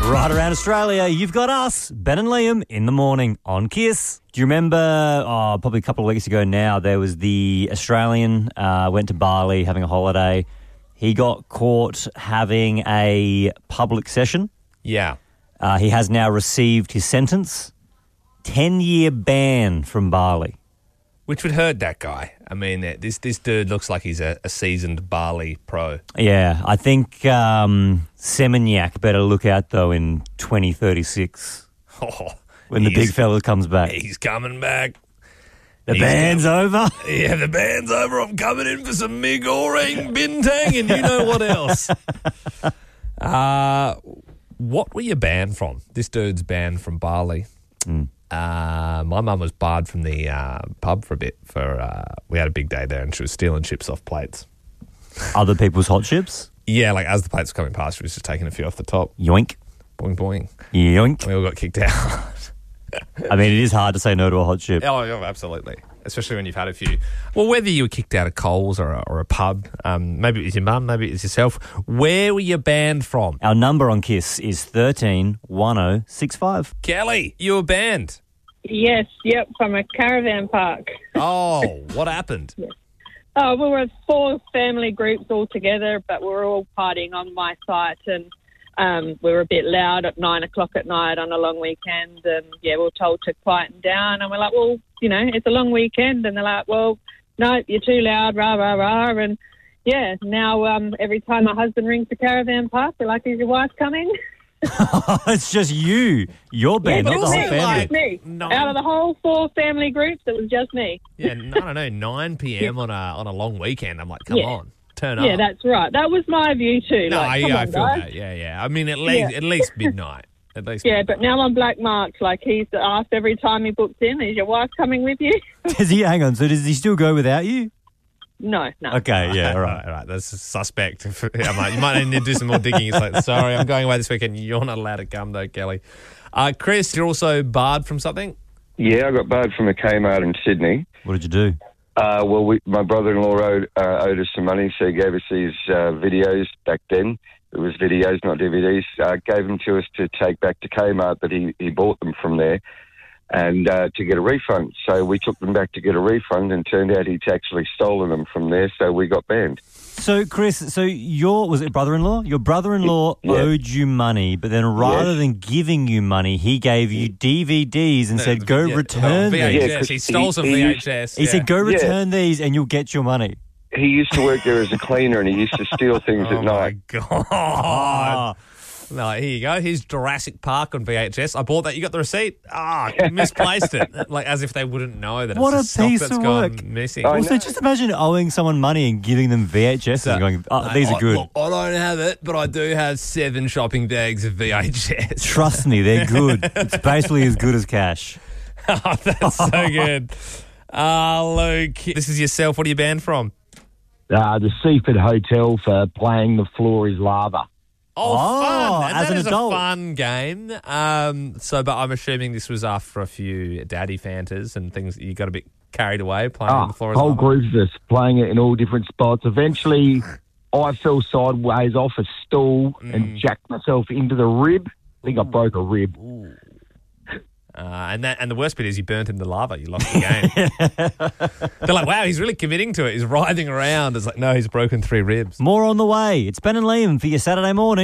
Right around Australia, you've got us, Ben and Liam, in the morning on Kiss. Do you remember, probably a couple of weeks ago now, there was the Australian, went to Bali having a holiday. He got caught having a public session. Yeah. He has now received his sentence. 10-year ban from Bali. Which would hurt that guy. I mean, this dude looks like he's a seasoned Bali pro. Yeah, I think Seminyak better look out, though, in 2036 when the big fella comes back. He's coming back. The band's over? Yeah, the band's over. I'm coming in for some mee goreng, bintang, and you know what else. What were you banned from? This dude's banned from Bali. My mum was barred from the pub for a bit. We had a big day there, and she was stealing chips off plates. Other people's hot chips? Yeah, like as the plates were coming past, she was just taking a few off the top. Yoink. Boing, boing. Yoink. We all got kicked out. I mean, it is hard to say no to a hot chip. Oh, absolutely. Especially when you've had a few. Well, whether you were kicked out of Coles or a pub, maybe it was your mum, maybe it was yourself. Where were you banned from? Our number on Kiss is 131065. Kelly, you were banned. Yes, yep, from a caravan park. Oh, what happened? Oh, we were 4 family groups all together, but we were all partying on my site, and we were a bit loud at 9 o'clock at night on a long weekend, and we were told to quieten down, and we're like, well, you know, it's a long weekend, and they're like, well, no, you're too loud, rah, rah, rah, and now every time my husband rings the caravan park, they're like, is your wife coming? It's just you. You're banned, not the whole family. Just me. Out of the whole 4 family groups, it was just me. Yeah, I don't know, 9 p.m. on a long weekend. I'm like, come on, turn up. Yeah, that's right. That was my view too. No, like, I feel that. Yeah. I mean, at least midnight. At least. Yeah, but now I'm black marked. Like, he's asked every time he books in, is your wife coming with you? Does he? Hang on. So does he still go without you? No. Okay, yeah, all right. All right, that's a suspect. I'm like, you might need to do some more digging. It's like, sorry, I'm going away this weekend. You're not allowed to come, though, Kelly. Chris, you're also barred from something? Yeah, I got barred from a Kmart in Sydney. What did you do? My brother-in-law owed us some money, so he gave us these videos back then. It was videos, not DVDs. Gave them to us to take back to Kmart, but he bought them from there and to get a refund. So we took them back to get a refund, and turned out he'd actually stolen them from there, so we got banned. So, Chris, was it brother-in-law? Your brother-in-law owed you money, but then rather than giving you money, he gave you DVDs and said, go return VHS. these. Yeah, he stole some VHS. He said, go return these and you'll get your money. He used to work there as a cleaner, and he used to steal things at night. Oh, my God. No, here you go. Here's Jurassic Park on VHS. I bought that. You got the receipt? You misplaced it. Like, as if they wouldn't know that what it's a piece that's of gone work. missing. Also, just imagine owing someone money and giving them VHS and going, these are good. Look, I don't have it, but I do have 7 shopping bags of VHS. Trust me, they're good. It's basically as good as cash. That's so good. Luke, this is yourself. What are you banned from? The Seaford Hotel for playing The Floor is Lava. Oh, fun. And as an adult. A fun game. But I'm assuming this was after a few daddy Fantas and things. You got a bit carried away playing The Floor is Whole Lava. group of us playing it in all different spots. Eventually, I fell sideways off a stool and jacked myself into the rib. I think I broke a rib. And the worst bit is you burnt in the lava. You lost the game. They're like, wow, he's really committing to it. He's writhing around. It's like, no, he's broken 3 ribs. More on the way. It's Ben and Liam for your Saturday morning.